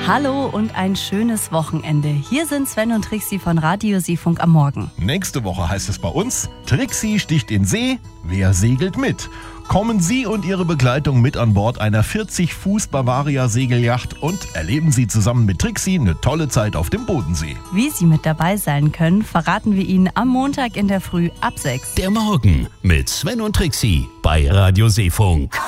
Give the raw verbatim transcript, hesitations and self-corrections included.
Hallo und ein schönes Wochenende. Hier sind Sven und Trixi von Radio Seefunk am Morgen. Nächste Woche heißt es bei uns, Trixi sticht in See, wer segelt mit? Kommen Sie und Ihre Begleitung mit an Bord einer vierzig Fuß Bavaria Segelyacht und erleben Sie zusammen mit Trixi eine tolle Zeit auf dem Bodensee. Wie Sie mit dabei sein können, verraten wir Ihnen am Montag in der Früh ab sechs. Der Morgen mit Sven und Trixi bei Radio Seefunk.